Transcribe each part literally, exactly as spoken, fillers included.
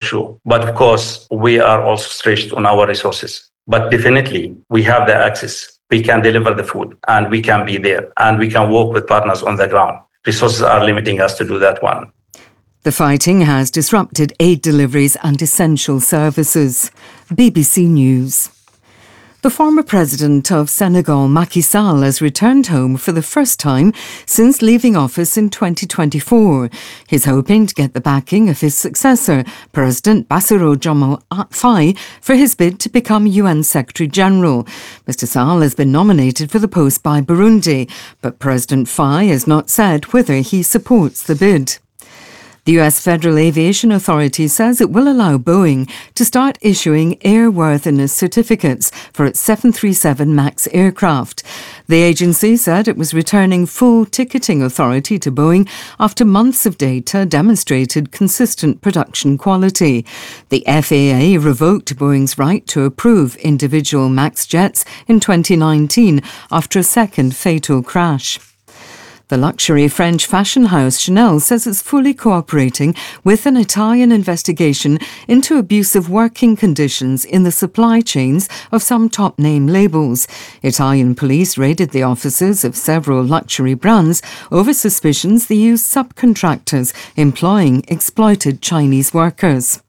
sure. But of course, we are also stretched on our resources. But definitely, we have the access. We can deliver the food and we can be there and we can work with partners on the ground. Resources are limiting us to do that one. The fighting has disrupted aid deliveries and essential services. B B C News. The former president of Senegal, Macky Sall, has returned home for the first time since leaving office in twenty twenty-four. He's hoping to get the backing of his successor, President Bassirou Diomaye Faye, for his bid to become U N Secretary-General. Mister Sall has been nominated for the post by Burundi, but President Faye has not said whether he supports the bid. The U S Federal Aviation Authority says it will allow Boeing to start issuing airworthiness certificates for its seven thirty-seven MAX aircraft. The agency said it was returning full ticketing authority to Boeing after months of data demonstrated consistent production quality. The F A A revoked Boeing's right to approve individual MAX jets in twenty nineteen after a second fatal crash. The luxury French fashion house Chanel says it's fully cooperating with an Italian investigation into abusive working conditions in the supply chains of some top-name labels. Italian police raided the offices of several luxury brands over suspicions they used subcontractors employing exploited Chinese workers.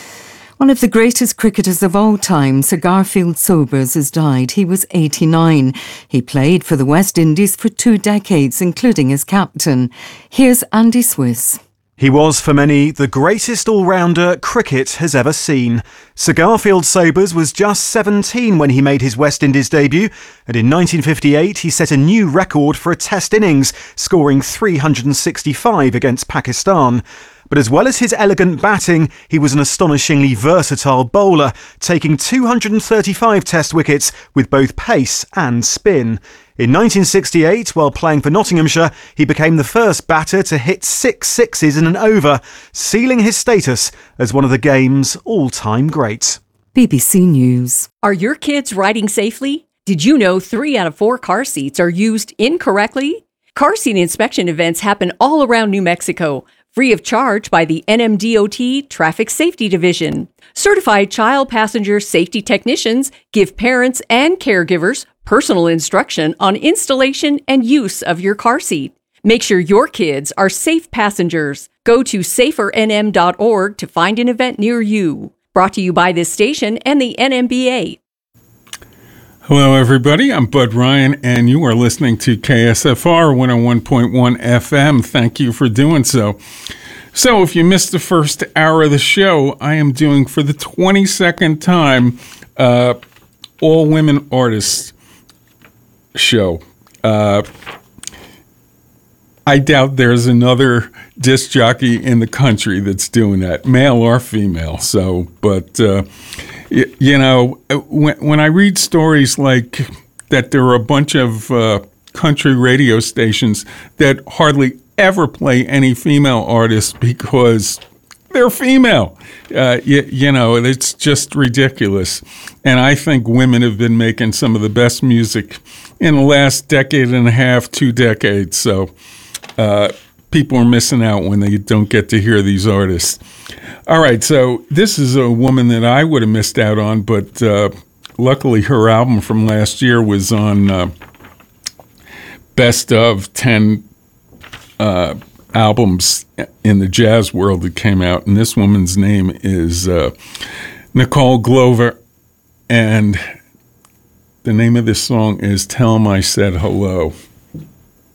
One of the greatest cricketers of all time, Sir Garfield Sobers, has died. He was eighty-nine. He played for the West Indies for two decades, including as captain. Here's Andy Swiss. He was, for many, the greatest all-rounder cricket has ever seen. Sir Garfield Sobers was just seventeen when he made his West Indies debut, and in nineteen fifty-eight he set a new record for a Test innings, scoring three hundred sixty-five against Pakistan. But as well as his elegant batting, he was an astonishingly versatile bowler, taking two hundred thirty-five Test wickets with both pace and spin. In nineteen sixty-eight, while playing for Nottinghamshire, he became the first batter to hit six sixes in an over, sealing his status as one of the game's all-time greats. B B C News. Are your kids riding safely? Did you know three out of four car seats are used incorrectly? Car seat inspection events happen all around New Mexico, free of charge by the N M D O T Traffic Safety Division. Certified child passenger safety technicians give parents and caregivers personal instruction on installation and use of your car seat. Make sure your kids are safe passengers. Go to safer n m dot org to find an event near you. Brought to you by this station and the N M B A. Hello, everybody. I'm Bud Ryan, and you are listening to K S F R one oh one point one F M. Thank you for doing so. So if you missed the first hour of the show, I am doing for the twenty-second time uh, all-women artists show. Uh, I doubt there's another disc jockey in the country that's doing that, male or female. So, but... Uh, You, you know, when, when I read stories like that, there are a bunch of uh, country radio stations that hardly ever play any female artists because they're female. Uh, you, you know, it's just ridiculous. And I think women have been making some of the best music in the last decade and a half, two decades. So uh, people are missing out when they don't get to hear these artists. All right, so this is a woman that I would have missed out on, but uh, luckily her album from last year was on uh, Best of ten uh, albums in the jazz world that came out, and this woman's name is uh, Nicole Glover, and the name of this song is Tell 'Em I Said Hello.